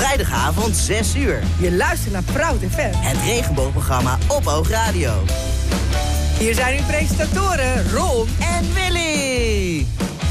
Vrijdagavond 6 uur. Je luistert naar Proud FM. Het regenboogprogramma op Oogradio. Hier zijn uw presentatoren Ron en Willy.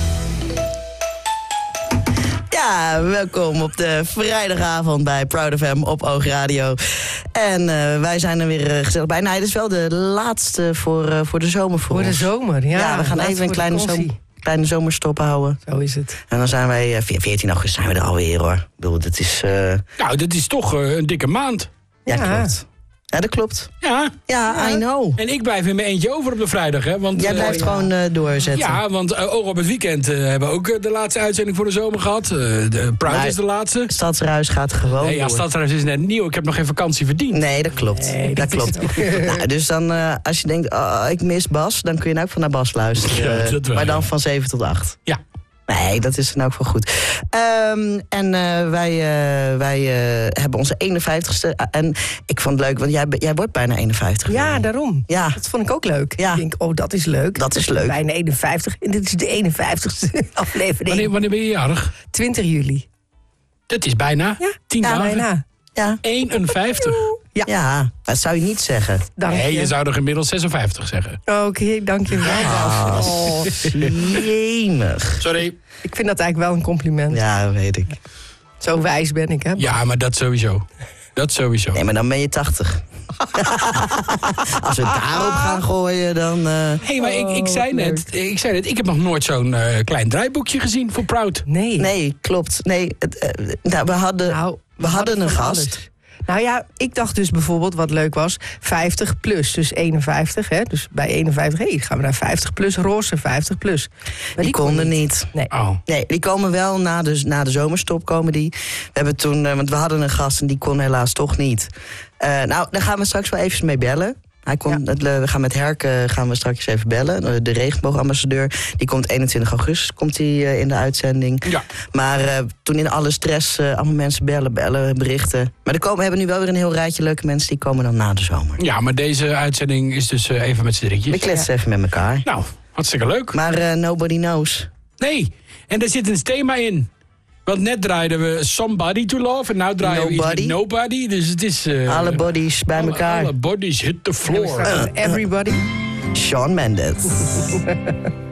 Ja, welkom op de vrijdagavond bij Proud FM op Oogradio. En wij zijn er weer gezellig bij. Nee, dit is wel de laatste voor de zomer voor ons. de zomer, ja. Ja, we gaan even een kleine zomerstop houden. Zo is het. En dan zijn wij, 14 augustus zijn we er alweer, hoor. Ik bedoel, dat is... Nou, dat is toch een dikke maand. Ja, klopt. Ja, dat klopt. Ja, I know. En ik blijf in mijn eentje over op de vrijdag, hè. Want, jij blijft gewoon doorzetten. Ja, want Oog op het weekend hebben we ook de laatste uitzending voor de zomer gehad. De Proud is de laatste. Stadsruis gaat gewoon Nee, ja, Stadsruis is net nieuw. Ik heb nog geen vakantie verdiend. Nee, dat klopt. Nee, dat klopt. Nou, dus dan, als je denkt, ik mis Bas, dan kun je nou ook van naar Bas luisteren. Ja, dat wel, maar dan van 7 tot 8. Ja. Nee, dat is dan ook wel goed. En wij hebben onze 51ste. En ik vond het leuk, want jij wordt bijna 51. Ja, daarom. Ja. Dat vond ik ook leuk. Ja. Ik denk, dat is leuk. Dat is leuk. Bijna 51. En dit is de 51ste aflevering. Wanneer ben je jarig? 20 juli. Dat is bijna 10 dagen. Bijna. Ja. 51. Ja, dat zou je niet zeggen. Dank Nee, je. je zou er inmiddels 56 zeggen. Oké, dank je wel. Jemig. Sorry. Ik vind dat eigenlijk wel een compliment. Ja, dat weet ik. Zo wijs ben ik, hè? Ja, maar dat sowieso. Dat sowieso. Nee, maar dan ben je 80. Als we daarop gaan gooien, dan... Hé, maar ik zei net, ik heb nog nooit zo'n klein draaiboekje gezien voor Proud. Nee, klopt. Nee, we hadden een gast. Alles. Nou ja, ik dacht dus bijvoorbeeld, wat leuk was, 50 plus, dus 51. Hè? Dus bij 51, gaan we naar 50 plus, roze 50 plus. Maar Die konden niet. Nee. Oh. Nee, die komen wel na de zomerstop komen die. We hebben toen, want we hadden een gast en die kon helaas toch niet. Nou, daar gaan we straks wel even mee bellen. Hij kon, we gaan met Herke gaan we straks even bellen. De regenboogambassadeur. Die komt 21 augustus komt in de uitzending. Ja. Maar toen in alle stress allemaal mensen bellen, berichten. Maar we hebben nu wel weer een heel rijtje leuke mensen. Die komen dan na de zomer. Ja, maar deze uitzending is dus even met z'n drietjes. We kletsen even met elkaar. Nou, hartstikke leuk. Maar nobody knows. Nee, en er zit een thema in. Want net draaiden we Somebody to Love en nu draaien we iets met Nobody. Dus het is... alle bodies bij elkaar. Alle bodies hit the floor. Everybody. Shawn Mendes.